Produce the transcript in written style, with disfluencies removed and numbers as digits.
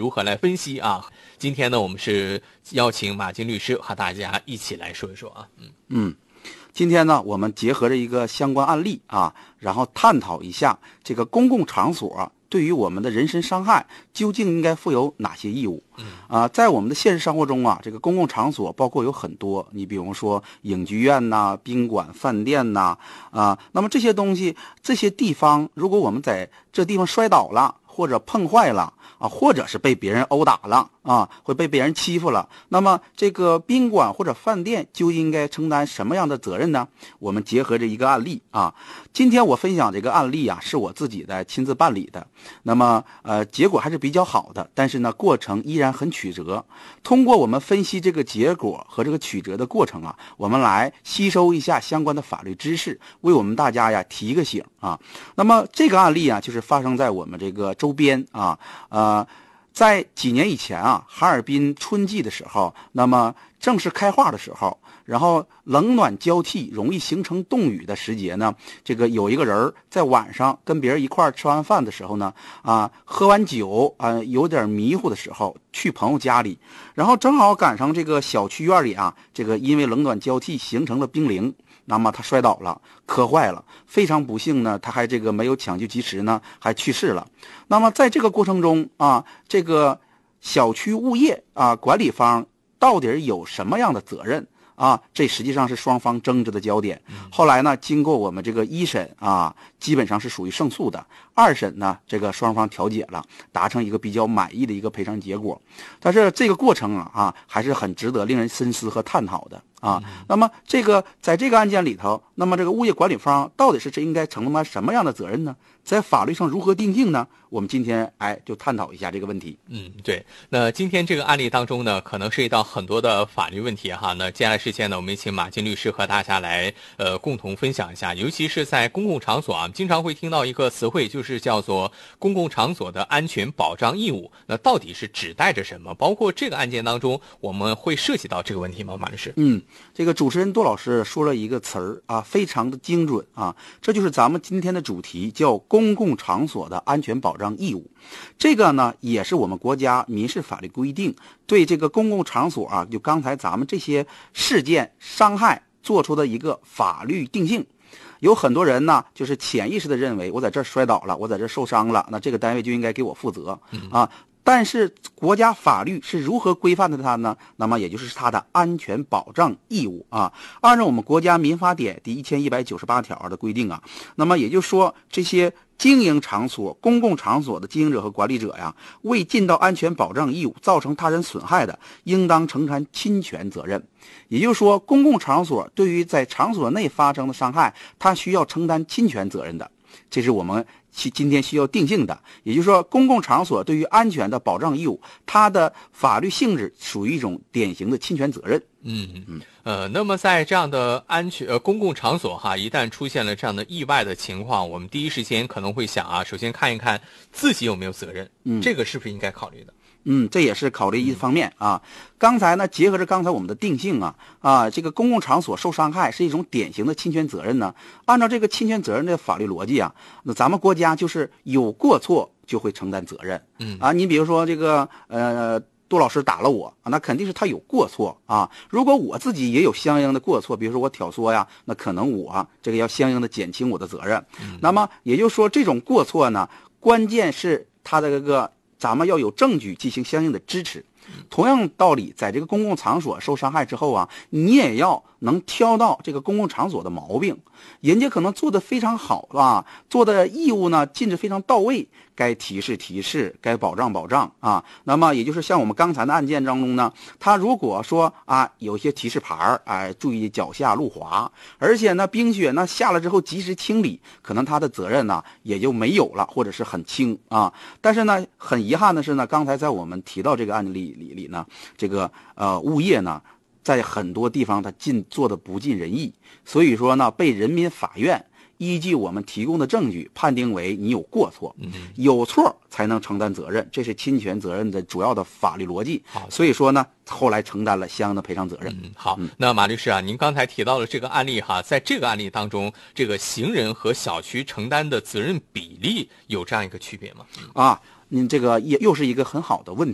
如何来分析啊？今天呢，我们是邀请马金律师和大家一起来说一说啊。 今天呢，我们结合着一个相关案例啊，然后探讨一下这个公共场所对于我们的人身伤害究竟应该负有哪些义务？在我们的现实生活中啊，这个公共场所包括有很多，你比如说影剧院呐、宾馆、饭店呐，那么这些东西、这些地方，如果我们在这地方摔倒了，或者碰坏了啊，或者是被别人殴打了啊，会被别人欺负了，那么这个宾馆或者饭店就应该承担什么样的责任呢？我们结合着一个案例啊，今天我分享这个案例啊，是我自己的亲自办理的，那么结果还是比较好的，但是呢，过程依然很曲折。通过我们分析这个结果和这个曲折的过程啊，我们来吸收一下相关的法律知识，为我们大家呀提个醒啊。那么这个案例啊，就是发生在我们这个周边啊，在几年以前啊，哈尔滨春季的时候，那么正是开化的时候，然后冷暖交替，容易形成冻雨的时节呢，这个有一个人在晚上跟别人一块吃完饭的时候呢，喝完酒有点迷糊的时候，去朋友家里，然后正好赶上这个小区院里啊，这个因为冷暖交替形成了冰凌。那么他摔倒了，磕坏了，非常不幸呢，他还这个没有抢救及时呢，还去世了。那么在这个过程中啊，这个小区物业管理方到底有什么样的责任啊？这实际上是双方争执的焦点。后来呢，经过我们这个一审啊，基本上是属于胜诉的。二审呢，这个双方调解了，达成一个比较满意的一个赔偿结果。但是这个过程还是很值得令人深思和探讨的。那么在这个案件里头，那么这个物业管理方到底是应该承担什么样的责任呢？在法律上如何定性呢？我们今天就探讨一下这个问题。 对。那今天这个案例当中呢，可能涉及到很多的法律问题哈。那接下来时间呢，我们也请马金律师和大家来共同分享一下，尤其是在公共场所啊，经常会听到一个词汇，就是叫做公共场所的安全保障义务。那到底是指代着什么？包括这个案件当中，我们会涉及到这个问题吗？马律师？ 这个主持人杜老师说了一个词儿非常的精准这就是咱们今天的主题，叫公共场所的安全保障义务。这个呢，也是我们国家民事法律规定对这个公共场所就刚才咱们这些事件伤害做出的一个法律定性。有很多人呢，就是潜意识的认为，我在这儿摔倒了，我在这儿受伤了，那这个单位就应该给我负责但是国家法律是如何规范的它呢？那么也就是它的安全保障义务按照我们国家民法典第1198条的规定那么也就是说，这些经营场所、公共场所的经营者和管理者未尽到安全保障义务，造成他人损害的，应当承担侵权责任。也就是说，公共场所对于在场所内发生的伤害，他需要承担侵权责任的。这是我们今天需要定性的。也就是说，公共场所对于安全的保障义务，它的法律性质属于一种典型的侵权责任。 那么在这样的公共场所一旦出现了这样的意外的情况，我们第一时间可能会想首先看一看自己有没有责任，这个是不是应该考虑的？ 这也是考虑一方面刚才呢，结合着刚才我们的定性这个公共场所受伤害是一种典型的侵权责任呢。按照这个侵权责任的法律逻辑那咱们国家就是有过错就会承担责任。你比如说这个杜老师打了我那肯定是他有过错如果我自己也有相应的过错，比如说我挑唆那可能我这个要相应的减轻我的责任。那么也就是说，这种过错呢，关键是他的这个咱们要有证据进行相应的支持。同样道理，在这个公共场所受伤害之后你也要能挑到这个公共场所的毛病。人家可能做得非常好做的义务呢尽得非常到位，该提示提示，该保障保障那么也就是像我们刚才的案件当中呢，他如果说有些提示牌注意脚下路滑，而且呢冰雪呢下了之后及时清理，可能他的责任呢也就没有了，或者是很轻但是呢很遗憾的是呢，刚才在我们提到这个案例里呢，这个物业呢在很多地方他做的不尽人意，所以说呢被人民法院依据我们提供的证据判定为你有过错，有错才能承担责任，这是侵权责任的主要的法律逻辑。所以说呢，后来承担了相应的赔偿责任。 好，那马律师您刚才提到了这个案例在这个案例当中，这个行人和小区承担的责任比例有这样一个区别吗？ 您这个又是一个很好的问题。